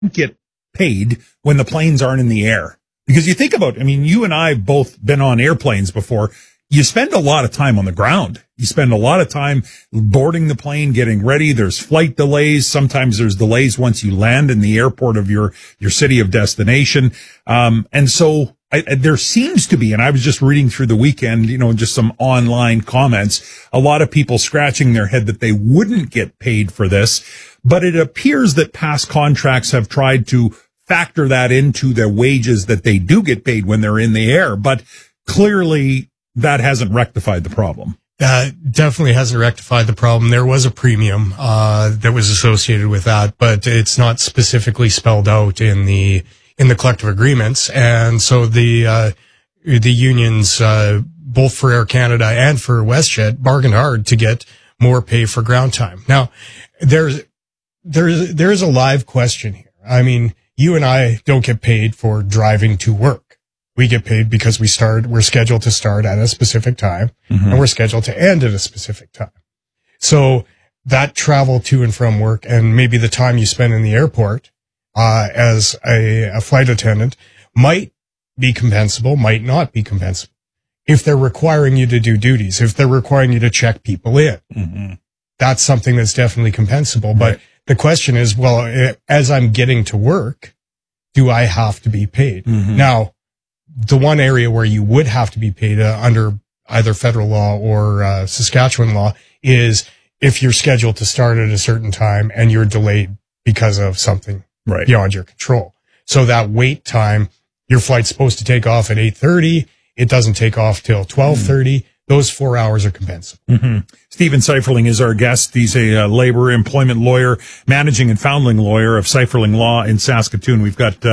get paid when the planes aren't in the air. Because you think about, I mean, you and I both been on airplanes before. You spend a lot of time on the ground. You spend a lot of time boarding the plane, getting ready. There's flight delays. Sometimes there's delays once you land in the airport of your city of destination. And so there seems to be, and I was just reading through the weekend, just some online comments, a lot of people scratching their head that they wouldn't get paid for this. But it appears that past contracts have tried to factor that into their wages that they do get paid when they're in the air. But clearly that hasn't rectified the problem. Definitely hasn't rectified the problem. There was a premium that was associated with that, but it's not specifically spelled out in the collective agreements. And so the unions, both for Air Canada and for WestJet, bargained hard to get more pay for ground time. Now, there's a live question here. I mean, you and I don't get paid for driving to work. We get paid because we're scheduled to start at a specific time, and we're scheduled to end at a specific time. So that travel to and from work, and maybe the time you spend in the airport, as a flight attendant, might be compensable, might not be compensable. If they're requiring you to do duties, if they're requiring you to check people in, that's something that's definitely compensable. But the question is, well, as I'm getting to work, do I have to be paid? Now, the one area where you would have to be paid under either federal law or Saskatchewan law is if you're scheduled to start at a certain time and you're delayed because of something beyond your control. So that wait time, your flight's supposed to take off at 8:30. It doesn't take off till 12:30. Those 4 hours are compensable. Stephen Seiferling is our guest. He's a labor employment lawyer, managing and founding lawyer of Seiferling Law in Saskatoon. We've got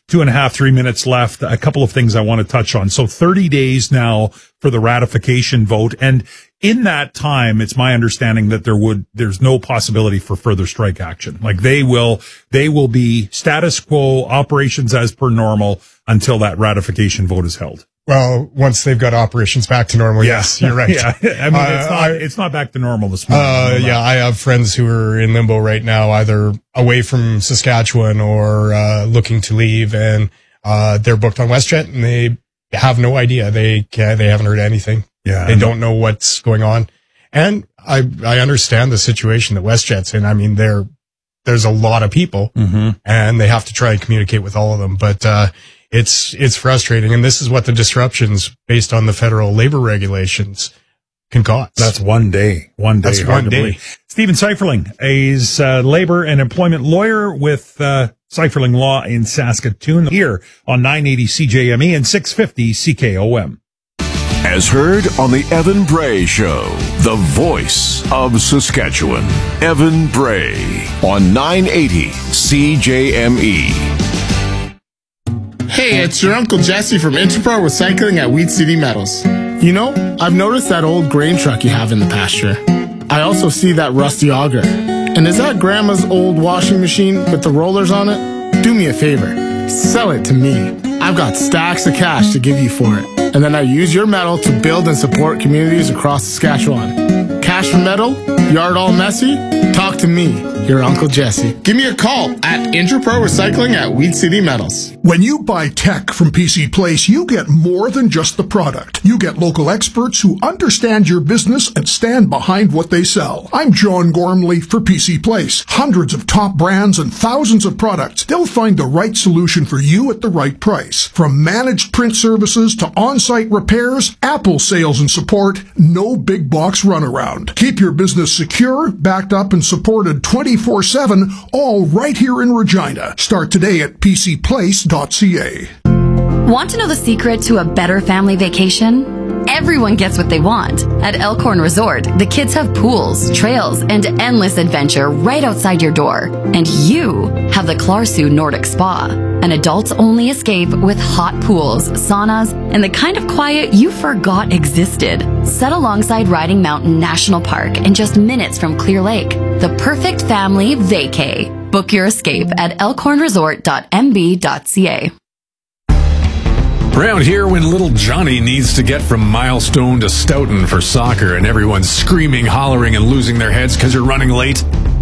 3 minutes left. A couple of things I want to touch on. So 30 days now for the ratification vote. And in that time, it's my understanding that there's no possibility for further strike action. Like they will be status quo, operations as per normal until that ratification vote is held. Well, once they've got operations back to normal, yes, you're right. Yeah, I mean, it's not back to normal this morning. I have friends who are in limbo right now, either away from Saskatchewan or looking to leave, and they're booked on WestJet, and they have no idea. They haven't heard anything. Yeah, they don't know what's going on, and I understand the situation that WestJet's in. I mean, there's a lot of people, and they have to try and communicate with all of them, but it's frustrating, and this is what the disruptions based on the federal labor regulations can cause. That's one day. That's one day. Stephen Seiferling is labor and employment lawyer with Seiferling Law in Saskatoon, here on 980 CJME and 650 CKOM. As heard on the Evan Bray Show, the voice of Saskatchewan. Evan Bray on 980 CJME. Hey, it's your Uncle Jesse from Interpro Recycling at Weed City Metals. You know, I've noticed that old grain truck you have in the pasture. I also see that rusty auger. And is that Grandma's old washing machine with the rollers on it? Do me a favor. Sell it to me. I've got stacks of cash to give you for it. And then I use your metal to build and support communities across Saskatchewan. Cash for metal? Yard all messy? Talk to me, your Uncle Jesse. Give me a call at Interpro Recycling at Weed City Metals. When you buy tech from PC Place, you get more than just the product. You get local experts who understand your business and stand behind what they sell. I'm John Gormley for PC Place. Hundreds of top brands and thousands of products. They'll find the right solution for you at the right price. From managed print services to on-site repairs, Apple sales and support, no big box runaround. Keep your business secure, backed up, and supported 24/7, all right here in Regina. Start today at pcplace.ca. Want to know the secret to a better family vacation? Everyone gets what they want. At Elkhorn Resort, the kids have pools, trails, and endless adventure right outside your door. And you have the Klarsu Nordic Spa, an adults-only escape with hot pools, saunas, and the kind of quiet you forgot existed. Set alongside Riding Mountain National Park and just minutes from Clear Lake. The perfect family vacay. Book your escape at elkhornresort.mb.ca. Around here, when little Johnny needs to get from Milestone to Stoughton for soccer and everyone's screaming, hollering, and losing their heads because you're running late,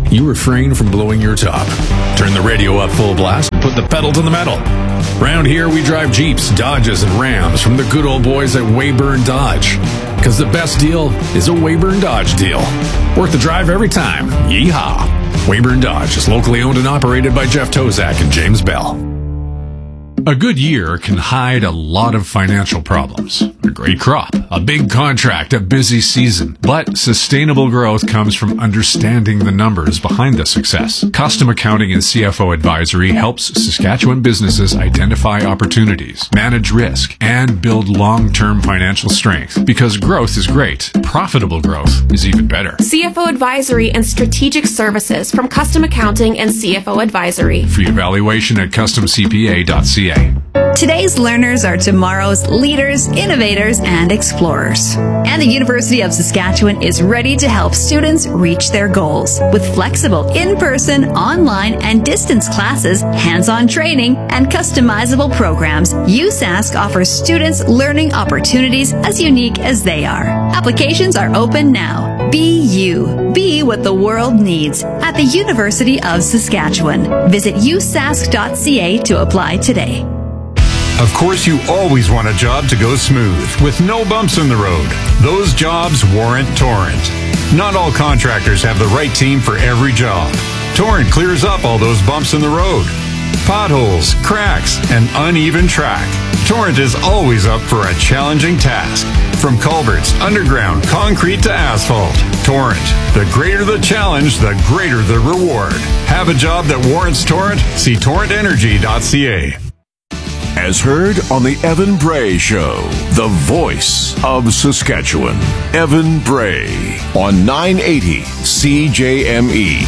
you refrain from blowing your top. Turn the radio up full blast and put the pedal to the metal. Round here, we drive Jeeps, Dodges, and Rams from the good old boys at Weyburn Dodge. Because the best deal is a Weyburn Dodge deal. Worth the drive every time. Yeehaw! Weyburn Dodge is locally owned and operated by Jeff Tozak and James Bell. A good year can hide a lot of financial problems. A great crop, a big contract, a busy season. But sustainable growth comes from understanding the numbers behind the success. Custom Accounting and CFO Advisory helps Saskatchewan businesses identify opportunities, manage risk, and build long-term financial strength. Because growth is great, profitable growth is even better. CFO Advisory and Strategic Services from Custom Accounting and CFO Advisory. Free evaluation at customcpa.ca. Today's learners are tomorrow's leaders, innovators, and explorers. And the University of Saskatchewan is ready to help students reach their goals. With flexible in-person, online, and distance classes, hands-on training, and customizable programs, USask offers students learning opportunities as unique as they are. Applications are open now. Be you. Be what the world needs at the University of Saskatchewan. Visit usask.ca to apply today. Of course, you always want a job to go smooth, with no bumps in the road. Those jobs warrant Torrent. Not all contractors have the right team for every job. Torrent clears up all those bumps in the road. Potholes, cracks, and uneven track. Torrent is always up for a challenging task. From culverts, underground, concrete to asphalt. Torrent. The greater the challenge, the greater the reward. Have a job that warrants Torrent? See torrentenergy.ca. As heard on the Evan Bray Show, the voice of Saskatchewan. Evan Bray on 980 CJME.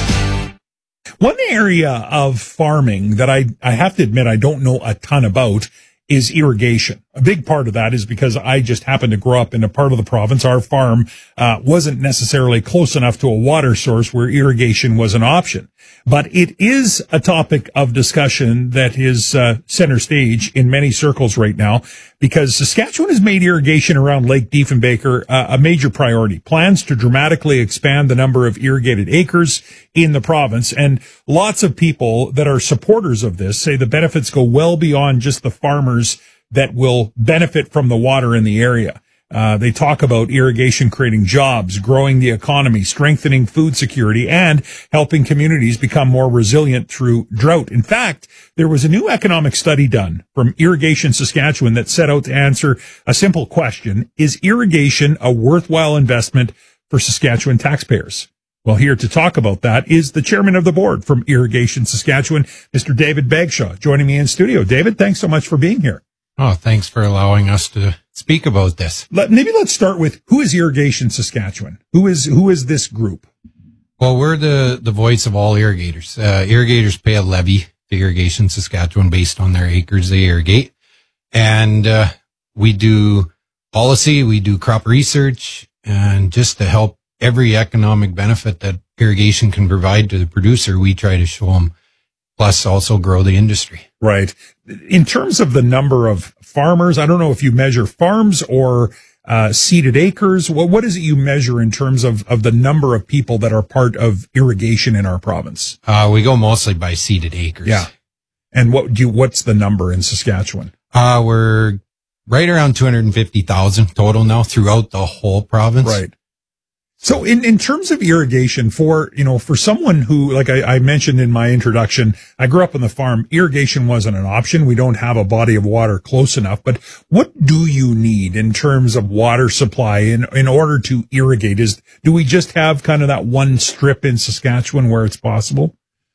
One area of farming that I have to admit I don't know a ton about is irrigation. A big part of that is because I just happened to grow up in a part of the province. Our farm wasn't necessarily close enough to a water source where irrigation was an option. But it is a topic of discussion that is center stage in many circles right now, because Saskatchewan has made irrigation around Lake Diefenbaker a major priority. Plans to dramatically expand the number of irrigated acres in the province. And lots of people that are supporters of this say the benefits go well beyond just the farmers that will benefit from the water in the area. They talk about irrigation creating jobs, growing the economy, strengthening food security, and helping communities become more resilient through drought. In fact, there was a new economic study done from Irrigation Saskatchewan that set out to answer a simple question: is irrigation a worthwhile investment for Saskatchewan taxpayers? Well, here to talk about that is the chairman of the board from Irrigation Saskatchewan, Mr. David Bagshaw, joining me in studio. David, thanks so much for being here. Oh, thanks for allowing us to speak about this. Maybe let's start with, who is Irrigation Saskatchewan? Who is this group? Well, we're the voice of all irrigators. Irrigators pay a levy to Irrigation Saskatchewan based on their acres they irrigate. And we do policy, we do crop research, and just to help every economic benefit that irrigation can provide to the producer, we try to show them, plus also grow the industry. Right. In terms of the number of farmers, I don't know if you measure farms or seeded acres. What is it you measure in terms of the number of people that are part of irrigation in our province? We go mostly by seeded acres. Yeah. And what's the number in Saskatchewan? We're right around 250,000 total now throughout the whole province. Right. So in terms of irrigation, for someone who, like I mentioned in my introduction, I grew up on the farm, irrigation wasn't an option. We don't have a body of water close enough. But what do you need in terms of water supply in order to irrigate? Do we just have kind of that one strip in Saskatchewan where it's possible?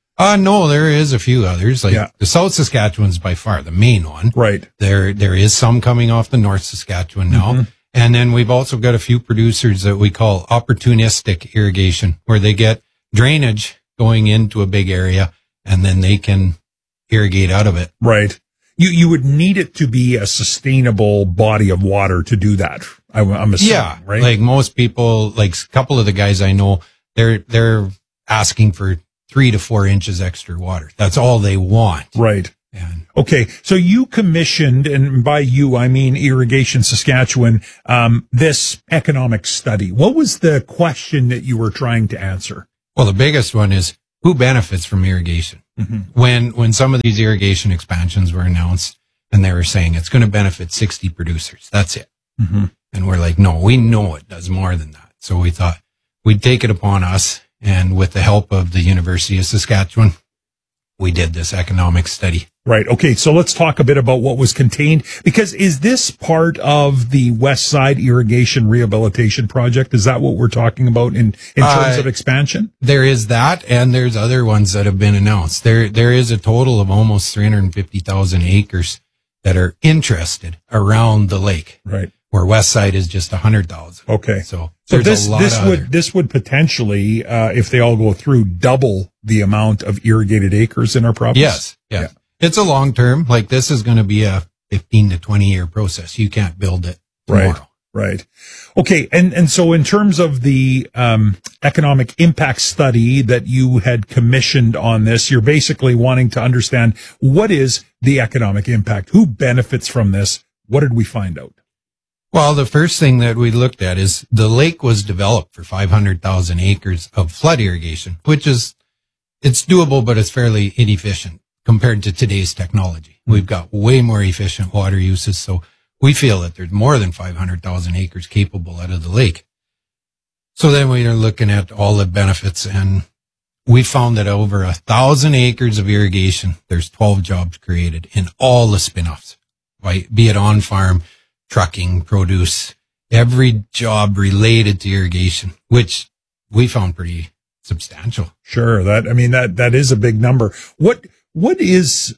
No, there is a few others. The South Saskatchewan's by far the main one. Right. There is some coming off the North Saskatchewan now. Mm-hmm. And then we've also got a few producers that we call opportunistic irrigation, where they get drainage going into a big area and then they can irrigate out of it. Right. You would need it to be a sustainable body of water to do that. I'm assuming, right? Like most people, like a couple of the guys I know, they're asking for 3 to 4 inches extra water. That's all they want. Right. And okay, so you commissioned, and by you I mean Irrigation Saskatchewan, this economic study. What was the question that you were trying to answer? Well, the biggest one is who benefits from irrigation. When some of these irrigation expansions were announced and they were saying it's going to benefit 60 producers, that's it. And we're like, no, we know it does more than that. So we thought we'd take it upon us, and with the help of the University of Saskatchewan, we did this economic study. Right. Okay. So let's talk a bit about what was contained, because is this part of the West Side Irrigation Rehabilitation Project? Is that what we're talking about in terms of expansion? There is that, and there's other ones that have been announced. There is a total of almost 350,000 acres that are interested around the lake. Right. Where West Side is just 100,000. Okay. So this would potentially, if they all go through, double the amount of irrigated acres in our province. Yes. Yeah. It's a long term. Like, this is going to be a 15 to 20 year process. You can't build it tomorrow. Right. Okay. And so in terms of the economic impact study that you had commissioned on this, you're basically wanting to understand, what is the economic impact? Who benefits from this? What did we find out? Well, the first thing that we looked at is the lake was developed for 500,000 acres of flood irrigation, which is, it's doable, but it's fairly inefficient compared to today's technology. We've got way more efficient water uses. So we feel that there's more than 500,000 acres capable out of the lake. So then we are looking at all the benefits, and we found that over 1,000 acres of irrigation, there's 12 jobs created in all the spin-offs, right? Be it on farm, trucking, produce, every job related to irrigation, which we found pretty substantial. Sure. That is a big number. Let's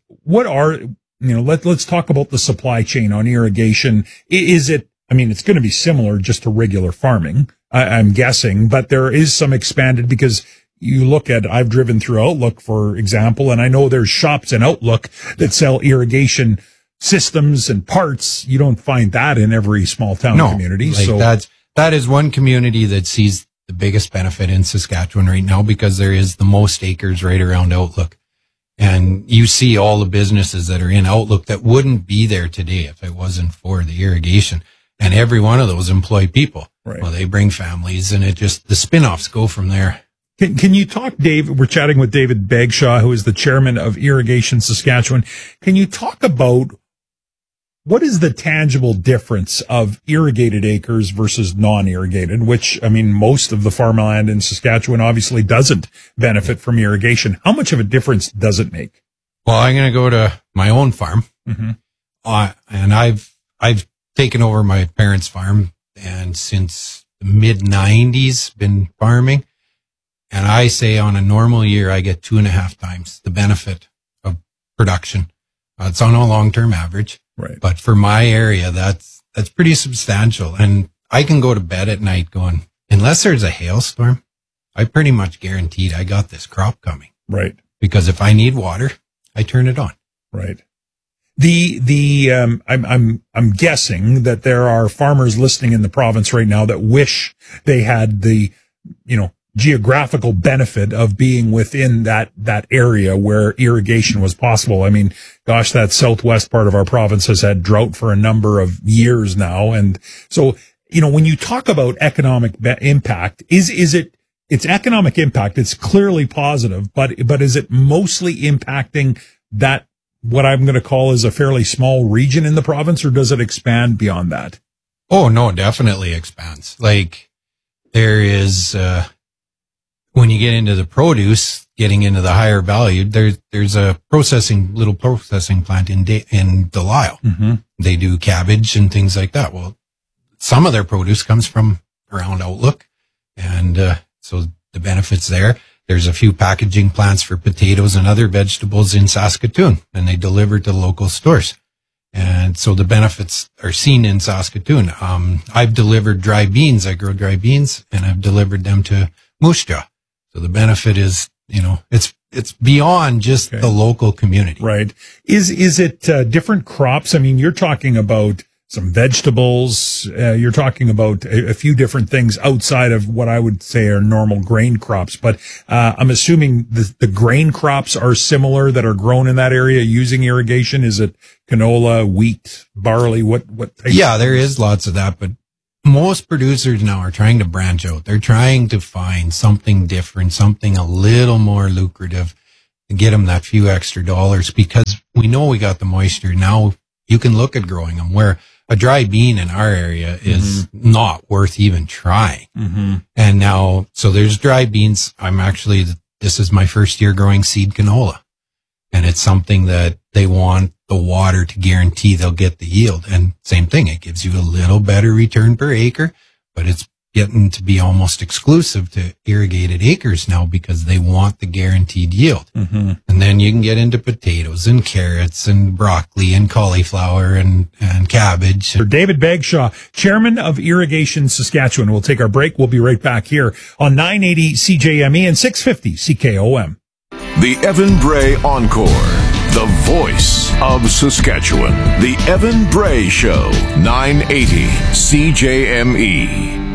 talk about the supply chain on irrigation. It's going to be similar just to regular farming, I'm guessing, but there is some expanded, because you look at, I've driven through Outlook, for example, and I know there's shops in Outlook that sell irrigation systems and parts. You don't find that in every small town community. That is one community that sees the biggest benefit in Saskatchewan right now, because there is the most acres right around Outlook. And you see all the businesses that are in Outlook that wouldn't be there today if it wasn't for the irrigation. And every one of those employ people. Right. Well, they bring families, and the spin-offs go from there. Can you talk, Dave? We're chatting with David Bagshaw, who is the chairman of Irrigation Saskatchewan. Can you talk about what is the tangible difference of irrigated acres versus non-irrigated, which, most of the farmland in Saskatchewan obviously doesn't benefit from irrigation. How much of a difference does it make? Well, I'm going to go to my own farm. And I've taken over my parents' farm, and since the mid-90s been farming. And I say on a normal year, I get 2.5 times the benefit of production. It's on a long-term average. Right. But for my area, that's pretty substantial. And I can go to bed at night going, unless there's a hailstorm, I pretty much guaranteed I got this crop coming. Right. Because if I need water, I turn it on. Right. I'm guessing that there are farmers listening in the province right now that wish they had the, geographical benefit of being within that area where irrigation was possible. That southwest part of our province has had drought for a number of years now. And so, when you talk about economic impact, it's economic impact. It's clearly positive, but is it mostly impacting that, what I'm going to call is a fairly small region in the province, or does it expand beyond that? Oh, no, it definitely expands. Like, there is, when you get into the produce, getting into the higher value, there's a little processing plant in Delisle. Mm-hmm. They do cabbage and things like that. Well, some of their produce comes from around Outlook. And, so the benefits there. There's a few packaging plants for potatoes and other vegetables in Saskatoon, and they deliver to local stores. And so the benefits are seen in Saskatoon. I've delivered dry beans. I grow dry beans, and I've delivered them to Moose Jaw. So the benefit is, it's beyond just the local community. Right. Is it different crops? You're talking about some vegetables. You're talking about a few different things outside of what I would say are normal grain crops. But I'm assuming the grain crops are similar that are grown in that area using irrigation. Is it canola, wheat, barley? What? Yeah, there is lots of that, but most producers now are trying to branch out. They're trying to find something different, something a little more lucrative to get them that few extra dollars, because we know we got the moisture. Now you can look at growing them, where a dry bean in our area is not worth even trying. And now, so there's dry beans. This is my first year growing seed canola, and it's something that they want the water to guarantee they'll get the yield. And same thing, it gives you a little better return per acre, but it's getting to be almost exclusive to irrigated acres now because they want the guaranteed yield. And then you can get into potatoes and carrots and broccoli and cauliflower and cabbage. For David Bagshaw, chairman of Irrigation Saskatchewan. We'll take our break. We'll be right back here on 980 CJME and 650 CKOM. The Evan Bray Encore, the voice of Saskatchewan. The Evan Bray Show, 980 CJME.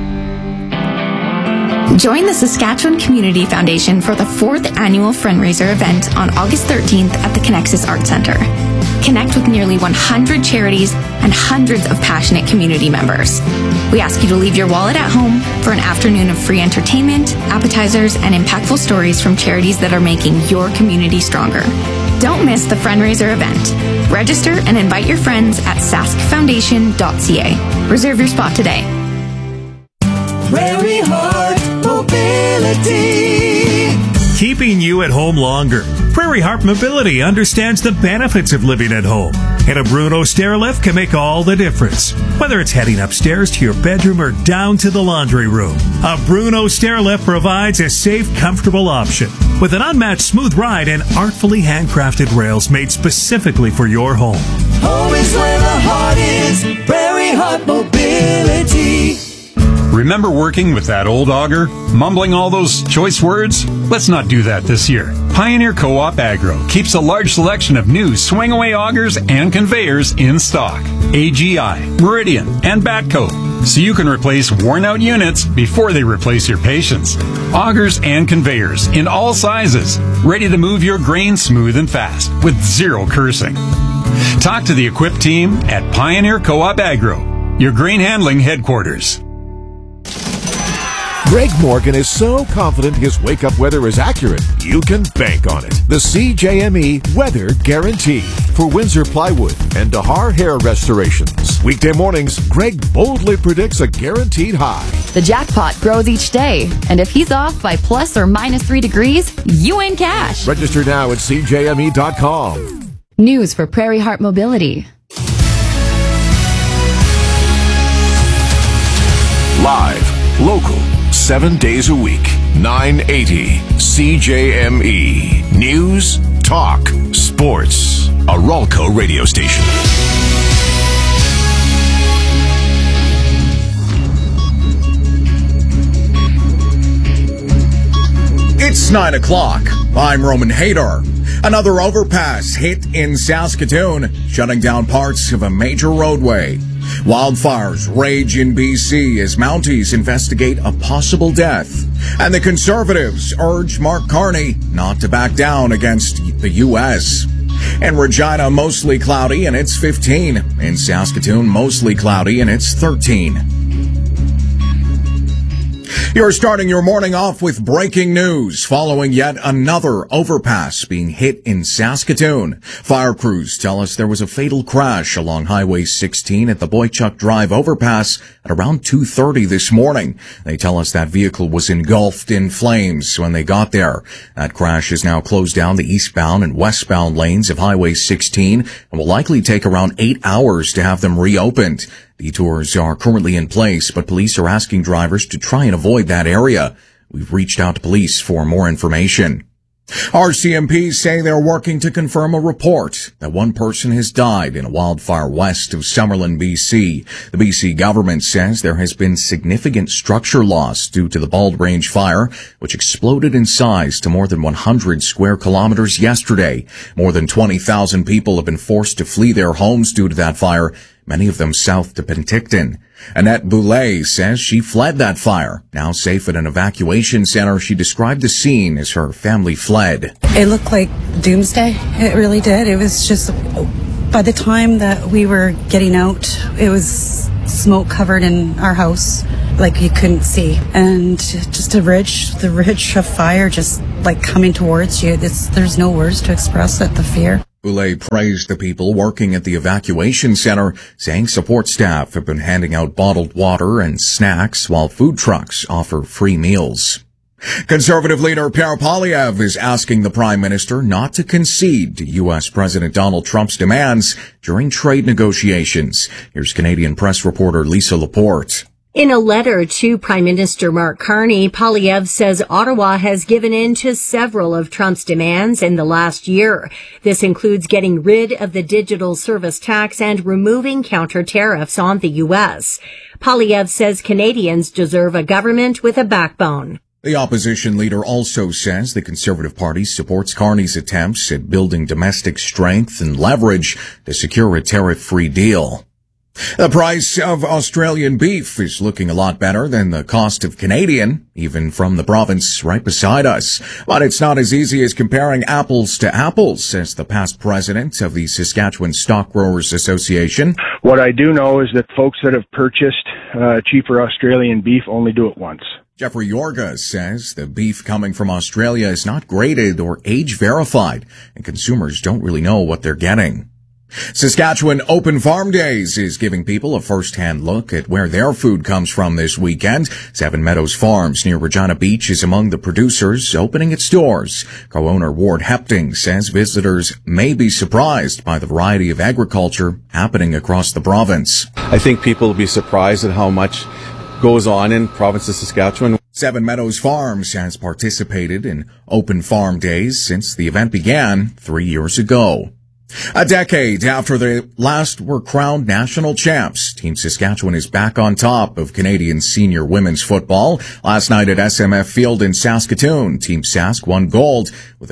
Join the Saskatchewan Community Foundation for the 4th annual Fundraiser event on August 13th at the Connexus Arts Centre. Connect with nearly 100 charities and hundreds of passionate community members. We ask you to leave your wallet at home for an afternoon of free entertainment, appetizers, and impactful stories from charities that are making your community stronger. Don't miss the fundraiser event. Register and invite your friends at saskfoundation.ca. Reserve your spot today. Prairie Heart Mobility. Keeping you at home longer. Prairie Heart Mobility understands the benefits of living at home, and a Bruno stairlift can make all the difference. Whether it's heading upstairs to your bedroom or down to the laundry room, a Bruno stairlift provides a safe, comfortable option with an unmatched smooth ride and artfully handcrafted rails made specifically for your home. Home is where the heart is. Prairie Heart Mobility. Remember working with that old auger? Mumbling all those choice words? Let's not do that this year. Pioneer Co-op Agro keeps a large selection of new swing-away augers and conveyors in stock. AGI, Meridian, and Batco. So you can replace worn-out units before they replace your patience. Augers and conveyors in all sizes, ready to move your grain smooth and fast with zero cursing. Talk to the equipped team at Pioneer Co-op Agro, your grain handling headquarters. Greg Morgan is so confident his wake-up weather is accurate, you can bank on it. The CJME Weather Guarantee for Windsor Plywood and Dahar Hair Restorations. Weekday mornings, Greg boldly predicts a guaranteed high. The jackpot grows each day, and if he's off by plus or minus 3 degrees, you win cash. Register now at CJME.com. News for Prairie Heart Mobility. Live, local, 7 days a week, 980 CJME. News, talk, sports. A Ralco radio station. It's 9 o'clock. I'm Roman Hadar. Another overpass hit in Saskatoon, shutting down parts of a major roadway. Wildfires rage in BC as Mounties investigate a possible death. And the Conservatives urge Mark Carney not to back down against the U.S. In Regina, mostly cloudy, and it's 15. In Saskatoon, mostly cloudy, and it's 13. You're starting your morning off with breaking news following yet another overpass being hit in Saskatoon. Fire crews tell us there was a fatal crash along Highway 16 at the Boychuk Drive overpass at around 2:30 this morning. They tell us that vehicle was engulfed in flames when they got there. That crash has now closed down the eastbound and westbound lanes of Highway 16 and will likely take around 8 hours to have them reopened. Detours are currently in place, but police are asking drivers to try and avoid that area. We've reached out to police for more information. RCMP say they're working to confirm a report that one person has died in a wildfire west of Summerlin, BC. The BC government says there has been significant structure loss due to the Bald Range fire, which exploded in size to more than 100 square kilometers yesterday. More than 20,000 people have been forced to flee their homes due to that fire, many of them south to Penticton. Annette Boulay says she fled that fire. Now safe at an evacuation center, she described the scene as her family fled. It looked like doomsday. It really did. It was just, by the time that we were getting out, it was smoke covered in our house, like you couldn't see. And just the ridge of fire just like coming towards you. There's no words to express it, the fear. Boulay praised the people working at the evacuation center, saying support staff have been handing out bottled water and snacks while food trucks offer free meals. Conservative leader Pierre Poilievre is asking the Prime Minister not to concede to U.S. President Donald Trump's demands during trade negotiations. Here's Canadian press reporter Lisa Laporte. In a letter to Prime Minister Mark Carney, Poilievre says Ottawa has given in to several of Trump's demands in the last year. This includes getting rid of the digital service tax and removing counter tariffs on the U.S. Poilievre says Canadians deserve a government with a backbone. The opposition leader also says the Conservative Party supports Carney's attempts at building domestic strength and leverage to secure a tariff-free deal. The price of Australian beef is looking a lot better than the cost of Canadian, even from the province right beside us. But it's not as easy as comparing apples to apples, says the past president of the Saskatchewan Stock Growers Association. What I do know is that folks that have purchased cheaper Australian beef only do it once. Jeffrey Yorga says the beef coming from Australia is not graded or age verified, and consumers don't really know what they're getting. Saskatchewan Open Farm Days is giving people a first-hand look at where their food comes from this weekend. Seven Meadows Farms near Regina Beach is among the producers opening its doors. Co-owner Ward Hepting says visitors may be surprised by the variety of agriculture happening across the province. I think people will be surprised at how much goes on in province of Saskatchewan. Seven Meadows Farms has participated in Open Farm Days since the event began 3 years ago. A decade after they last were crowned national champs, Team Saskatchewan is back on top of Canadian senior women's football. Last night at SMF Field in Saskatoon, Team Sask won gold with a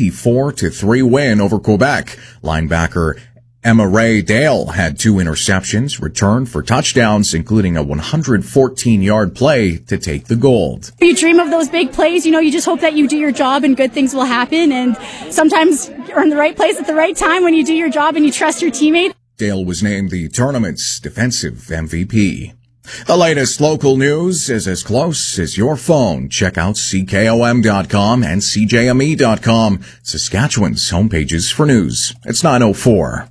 24-3 win over Quebec. Linebacker Emma Ray Dale had 2 interceptions returned for touchdowns, including a 114-yard play to take the gold. You dream of those big plays, you just hope that you do your job and good things will happen. And sometimes you're in the right place at the right time when you do your job and you trust your teammate. Dale was named the tournament's defensive MVP. The latest local news is as close as your phone. Check out CKOM.com and CJME.com, Saskatchewan's homepages for news. It's 9:04.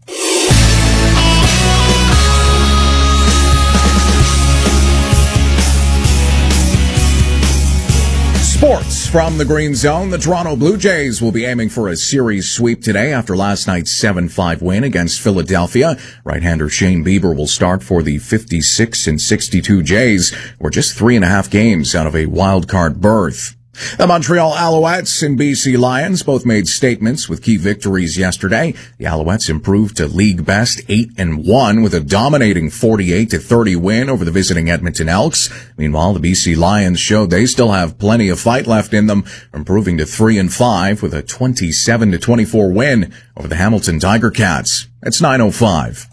Sports from the Green Zone. The Toronto Blue Jays will be aiming for a series sweep today after last night's 7-5 win against Philadelphia. Right-hander Shane Bieber will start for the 56-62 Jays. We're just 3.5 games out of a wild-card berth. The Montreal Alouettes and BC Lions both made statements with key victories yesterday. The Alouettes improved to league best 8-1 with a dominating 48-30 win over the visiting Edmonton Elks. Meanwhile, the BC Lions showed they still have plenty of fight left in them, improving to 3-5 with a 27-24 win over the Hamilton Tiger Cats. It's 9:05.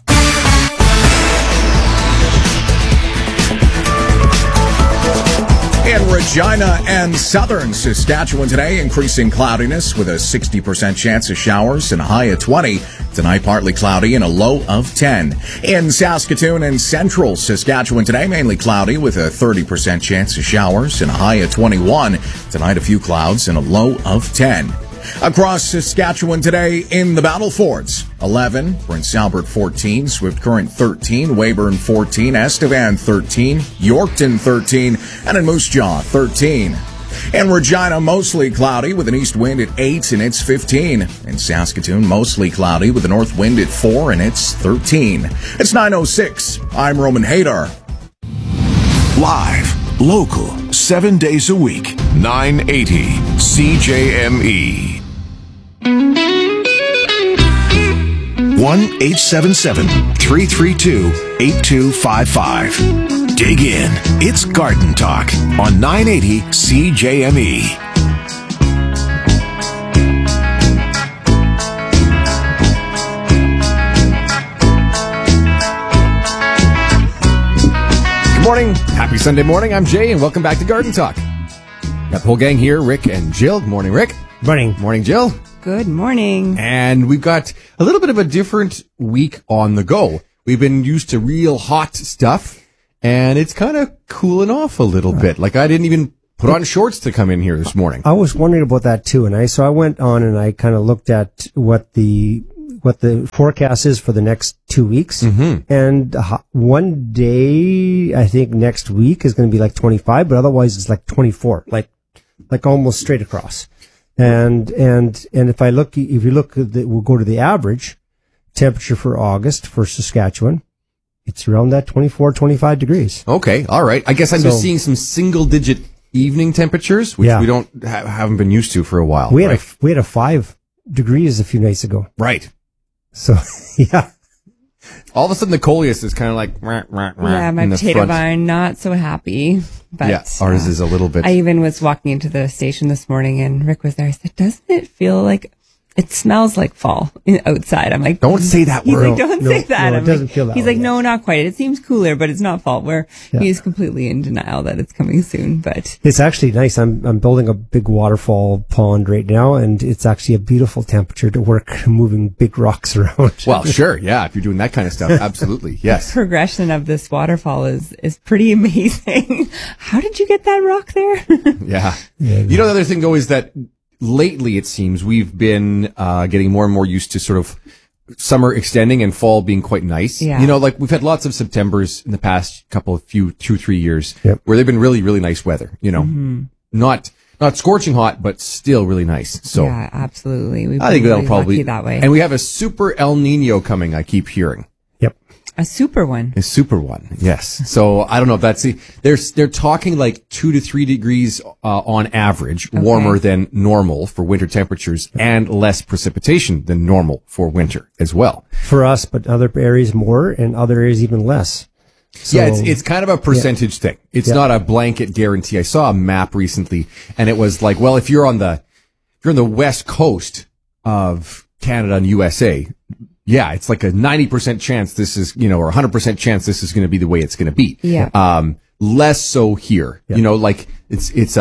In Regina and southern Saskatchewan today, increasing cloudiness with a 60% chance of showers and a high of 20. Tonight, partly cloudy and a low of 10. In Saskatoon and central Saskatchewan today, mainly cloudy with a 30% chance of showers and a high of 21. Tonight, a few clouds and a low of 10. Across Saskatchewan today in the Battle Forts, 11, Prince Albert 14, Swift Current 13, Weyburn 14, Estevan 13, Yorkton 13, and in Moose Jaw 13. In Regina, mostly cloudy with an east wind at 8 and it's 15. In Saskatoon, mostly cloudy with a north wind at 4 and it's 13. It's 9:06. I'm Roman Hadar. Live, local, 7 days a week, 980 CJME. 1-877-332-8255. Dig in. It's Garden Talk on 980 CJME. Good morning. Happy Sunday morning. I'm Jay, and welcome back to Garden Talk. Got the whole gang here, Rick and Jill. Good morning, Rick. Morning. Morning, Jill. Good morning. And we've got a little bit of a different week on the go. We've been used to real hot stuff and it's kind of cooling off a little bit. Like I didn't even put on shorts to come in here this morning. I was wondering about that too, and I went on and I kind of looked at what the forecast is for the next 2 weeks. Mm-hmm. And one day, I think next week is going to be like 25, but otherwise it's like 24, like almost straight across. And if you look we'll go to the average temperature for August for Saskatchewan. It's around that 24, 25 degrees. Okay. All right. I guess I'm just seeing some single digit evening temperatures, which we don't haven't been used to for a while. We had a 5 degrees a few nights ago. Right. So, yeah. All of a sudden, the coleus is kind of like, yeah, my potato vine, not so happy. But yeah, ours is a little bit. I even was walking into the station this morning and Rick was there. I said, doesn't it feel like it smells like fall outside? I'm like, don't say that word. He's like, don't say that. No, it doesn't feel that He's way. like, no, not quite. It seems cooler, but it's not fall. He's completely in denial that it's coming soon, but it's actually nice. I'm building a big waterfall pond right now, and it's actually a beautiful temperature to work moving big rocks around. Well, sure. Yeah. If you're doing that kind of stuff. Absolutely. Yes. The progression of this waterfall is pretty amazing. How did you get that rock there? Yeah. You know, the other thing though is that lately, it seems we've been getting more and more used to sort of summer extending and fall being quite nice. Yeah. You know, like we've had lots of Septembers in the past 2-3 years where they've been really, really nice weather. You know, not scorching hot, but still really nice. So yeah, absolutely. I think that'll probably lucky that way. And we have a super El Nino coming. I keep hearing. A super one. A super one, yes. So I don't know if that's they're talking like 2 to 3 degrees on average warmer than normal for winter temperatures and less precipitation than normal for winter as well. For us, but other areas more and other areas even less. So, yeah, it's kind of a percentage thing. It's not a blanket guarantee. I saw a map recently and it was like, well, if you're on the west coast of Canada and USA, yeah, it's like a 90% chance this is, or 100% chance this is going to be the way it's going to be. Yeah. Less so here, like there's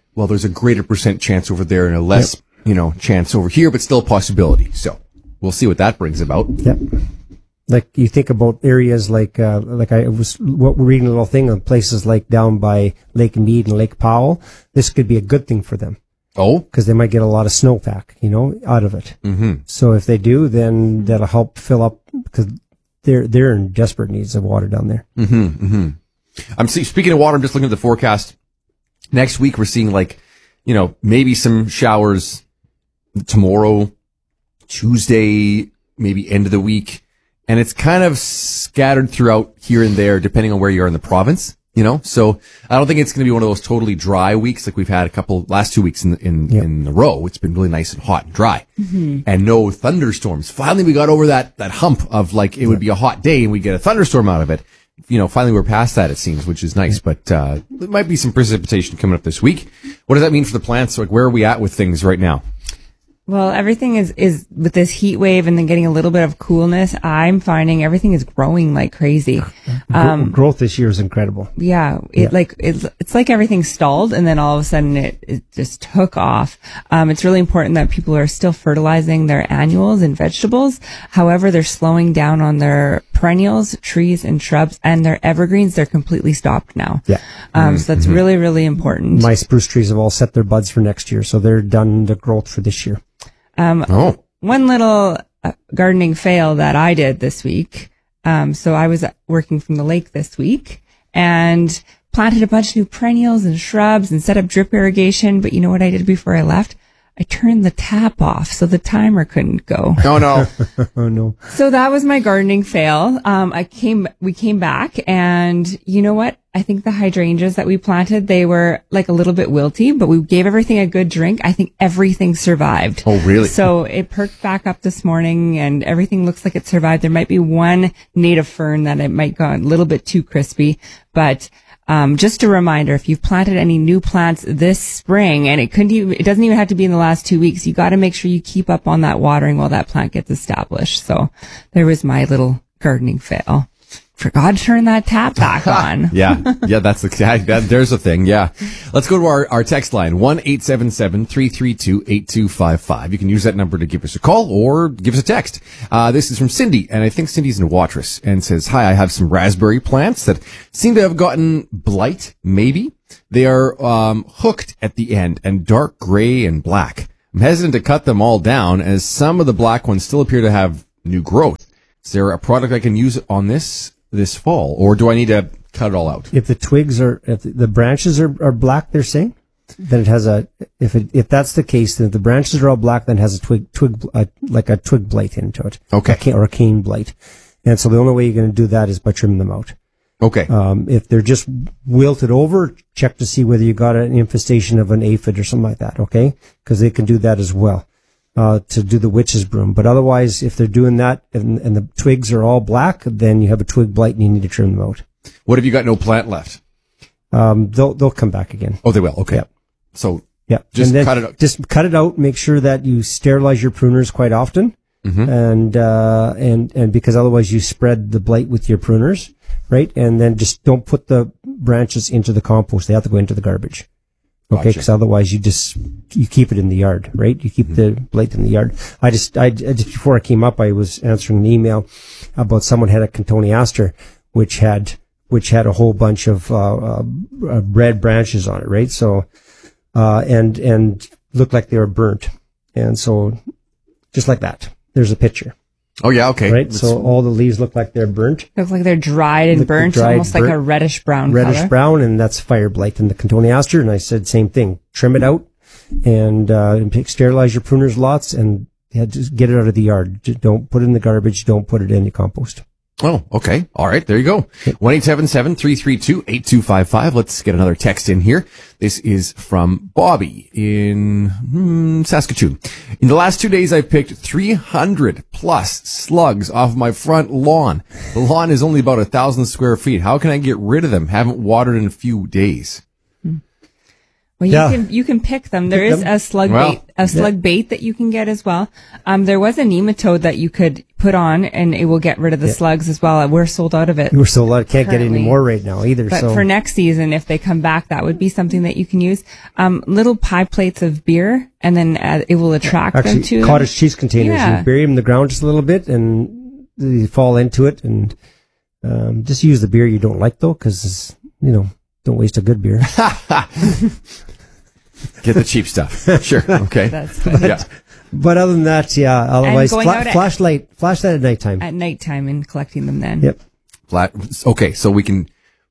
a greater percent chance over there and a less, chance over here, but still a possibility. So we'll see what that brings about. Yep. Like you think about areas like I was reading a little thing on places like down by Lake Mead and Lake Powell. This could be a good thing for them. Oh, because they might get a lot of snowpack, out of it. Mm-hmm. So if they do, then that'll help fill up because they're in desperate needs of water down there. Mm-hmm. Mm-hmm. I'm speaking of water. I'm just looking at the forecast. Next week we're seeing maybe some showers tomorrow, Tuesday, maybe end of the week, and it's kind of scattered throughout here and there depending on where you are in the province. So I don't think it's going to be one of those totally dry weeks like we've had last 2 weeks in a row. It's been really nice and hot and dry and no thunderstorms. Finally, we got over that hump of it would be a hot day and we get a thunderstorm out of it. Finally we're past that, it seems, which is nice, but there might be some precipitation coming up this week. What does that mean for the plants? Like, where are we at with things right now? Well, everything is with this heat wave and then getting a little bit of coolness. I'm finding everything is growing like crazy. Growth this year is incredible. Yeah. It's like everything stalled and then all of a sudden it just took off. It's really important that people are still fertilizing their annuals and vegetables. However, they're slowing down on their perennials, trees and shrubs, and their evergreens. They're completely stopped now. Yeah. So that's really, really important. My spruce trees have all set their buds for next year, so they're done the growth for this year. One little gardening fail that I did this week. So I was working from the lake this week and planted a bunch of new perennials and shrubs and set up drip irrigation. But you know what I did before I left? I turned the tap off so the timer couldn't go. Oh no. Oh no. So that was my gardening fail. We came back and you know what? I think the hydrangeas that we planted, they were like a little bit wilty, but we gave everything a good drink. I think everything survived. Oh, really? So it perked back up this morning and everything looks like it survived. There might be one native fern that it might go a little bit too crispy, but just a reminder, if you've planted any new plants this spring, and it doesn't even have to be in the last 2 weeks, you got to make sure you keep up on that watering while that plant gets established. So there was my little gardening fail. forgot to turn that tap back on. Yeah, that's there's a thing. Yeah. Let's go to our text line, 1-877-332-8255. You can use that number to give us a call or give us a text. This is from Cindy, and I think Cindy's in Watrous, and says, hi, I have some raspberry plants that seem to have gotten blight, maybe. They are hooked at the end and dark gray and black. I'm hesitant to cut them all down as some of the black ones still appear to have new growth. Is there a product I can use on this fall, or do I need to cut it all out? If the twigs if the branches are black, they're saying, then it has if that's the case, then if the branches are all black, then it has a twig blight into it. Okay. Or a cane blight. And so the only way you're going to do that is by trimming them out. Okay. If they're just wilted over, check to see whether you got an infestation of an aphid or something like that. Okay. Because they can do that as well. To do the witch's broom. But otherwise, if they're doing that and the twigs are all black, then you have a twig blight and you need to trim them out. What if you got no plant left? They'll come back again. Oh, they will. Okay. Yep. So yeah, just cut it out. Just cut it out. Make sure that you sterilize your pruners quite often. Mm-hmm. And because otherwise you spread the blight with your pruners, right? And then just don't put the branches into the compost. They have to go into the garbage. Okay, because otherwise you keep it in the yard, right? You keep the blight in the yard. I just before I came up, I was answering an email about someone had a Cotoneaster, which had a whole bunch of red branches on it, right? So, and looked like they were burnt, and so just like that, there's a picture. Oh yeah, okay. Right, so all the leaves look like they're burnt. Look like they're dried and burnt, almost like a reddish brown color. Brown, and that's fire blight in the Cotoneaster. And I said same thing: trim it out and sterilize your pruners lots, and just get it out of the yard. Don't put it in the garbage. Don't put it in your compost. Oh, okay. All right. There you go. 1-877-332-8255. Let's get another text in here. This is from Bobby in Saskatoon. In the last 2 days, I've picked 300 plus slugs off my front lawn. The lawn is only about 1,000 square feet. How can I get rid of them? Haven't watered in a few days. Well, you can pick them. There is a slug bait that you can get as well. There was a nematode that you could put on, and it will get rid of the slugs as well. We're sold out of it. We're sold out. Can't get any more right now either. But for next season, if they come back, that would be something that you can use. Little pie plates of beer, and then it will attract them to cottage cheese containers. Yeah. You bury them in the ground just a little bit, and you fall into it, and just use the beer you don't like though, because don't waste a good beer. Get the cheap stuff. Sure. Okay. That's good. Yeah. But other than that, otherwise, flashlight at nighttime. At nighttime and collecting them then. Yep. Okay. So we can,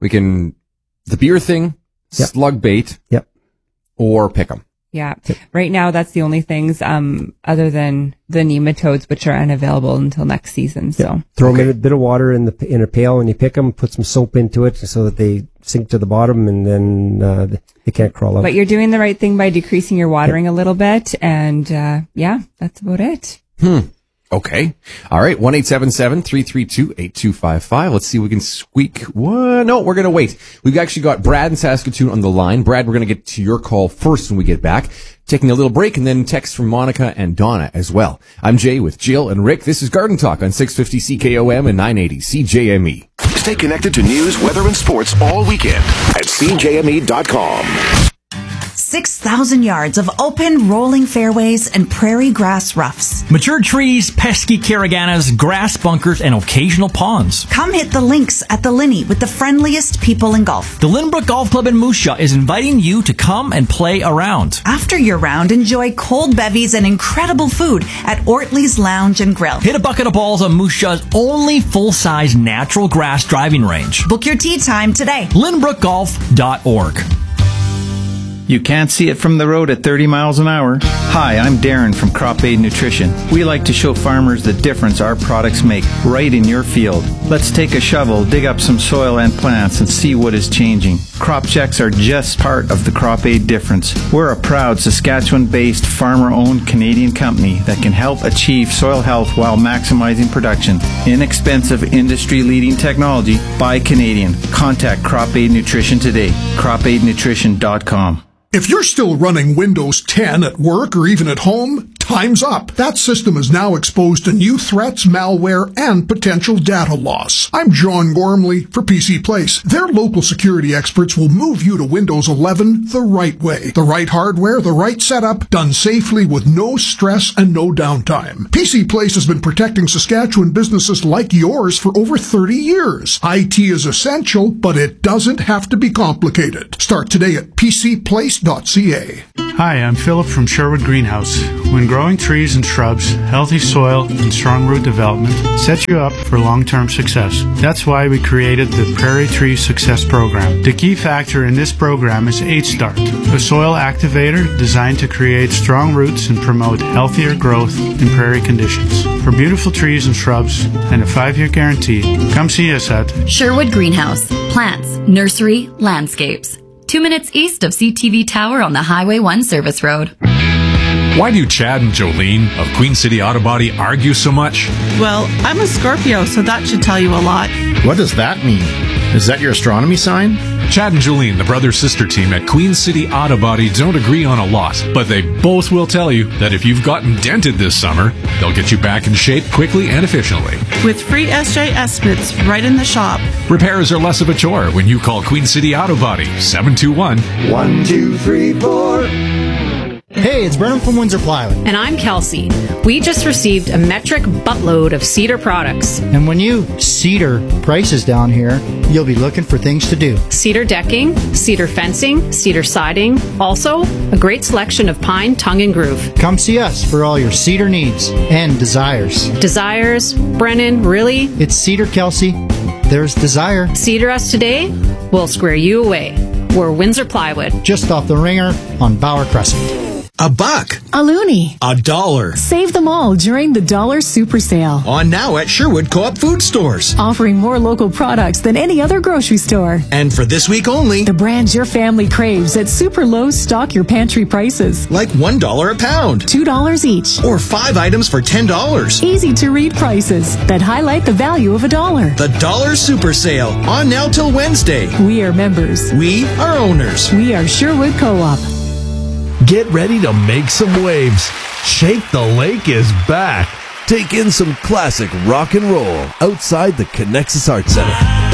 the beer thing, slug bait. Yep. Or pick them. Yeah. Right now, that's the only things, other than the nematodes, which are unavailable until next season. So throw them in a bit of water in a pail when you pick them, put some soap into it so that they sink to the bottom, and then they can't crawl out. But you're doing the right thing by decreasing your watering a little bit. And, that's about it. Okay. All right. 1-877-332-8255. Let's see if we can squeak one. No, we're going to wait. We've actually got Brad in Saskatoon on the line. Brad, we're going to get to your call first when we get back. Taking a little break, and then text from Monica and Donna as well. I'm Jay with Jill and Rick. This is Garden Talk on 650 CKOM and 980 CJME. Stay connected to news, weather, and sports all weekend at CJME.com. 6,000 yards of open, rolling fairways and prairie grass roughs. Mature trees, pesky caraganas, grass bunkers, and occasional ponds. Come hit the links at the Linney with the friendliest people in golf. The Lynbrook Golf Club in Moose Jaw is inviting you to come and play around. After your round, enjoy cold bevies and incredible food at Ortley's Lounge and Grill. Hit a bucket of balls on Moose Jaw's only full-size natural grass driving range. Book your tee time today. LynbrookGolf.org. You can't see it from the road at 30 miles an hour. Hi, I'm Darren from Crop Aid Nutrition. We like to show farmers the difference our products make right in your field. Let's take a shovel, dig up some soil and plants, and see what is changing. Crop checks are just part of the Crop Aid difference. We're a proud Saskatchewan-based, farmer-owned Canadian company that can help achieve soil health while maximizing production. Inexpensive, industry-leading technology by Canadian. Contact Crop Aid Nutrition today. CropAidNutrition.com. If you're still running Windows 10 at work or even at home, Time's up. That system is now exposed to new threats, malware, and potential data loss. I'm John Gormley for PC Place. Their local security experts will move you to Windows 11 the right way. The right hardware, the right setup, done safely with no stress and no downtime. PC Place has been protecting Saskatchewan businesses like yours for over 30 years. IT is essential, but it doesn't have to be complicated. Start today at pcplace.ca. Hi, I'm Philip from Sherwood Greenhouse. When growing trees and shrubs, healthy soil, and strong root development set you up for long-term success. That's why we created the Prairie Tree Success Program. The key factor in this program is H-Start, a soil activator designed to create strong roots and promote healthier growth in prairie conditions. For beautiful trees and shrubs and a 5-year guarantee, come see us at Sherwood Greenhouse. Plants, nursery, landscapes. 2 minutes east of CTV Tower on the Highway 1 service road. Why do Chad and Jolene of Queen City Auto Body argue so much? Well, I'm a Scorpio, so that should tell you a lot. What does that mean? Is that your astronomy sign? Chad and Jolene, the brother-sister team at Queen City Auto Body, don't agree on a lot, but they both will tell you that if you've gotten dented this summer, they'll get you back in shape quickly and efficiently. With free SJ estimates right in the shop. Repairs are less of a chore when you call Queen City Auto Body, 721-1234. Hey, it's Brennan from Windsor Plywood. And I'm Kelsey. We just received a metric buttload of cedar products. And when you cedar prices down here, you'll be looking for things to do. Cedar decking, cedar fencing, cedar siding. Also, a great selection of pine, tongue, and groove. Come see us for all your cedar needs and desires. Desires? Brennan, really? It's Cedar, Kelsey. There's desire. Cedar us today, we'll square you away. We're Windsor Plywood. Just off the Ringer on Bauer Crescent. $1. A loonie. $1. Save them all during the Dollar Super Sale. On now at Sherwood Co-op Food Stores. Offering more local products than any other grocery store. And for this week only, the brands your family craves at super low stock your pantry prices. Like $1 a pound. $2 each. Or 5 items for $10. Easy to read prices that highlight the value of $1. The Dollar Super Sale. On now till Wednesday. We are members. We are owners. We are Sherwood Co-op. Get ready to make some waves. Shake the Lake is back. Take in some classic rock and roll outside the Connexus Arts Center.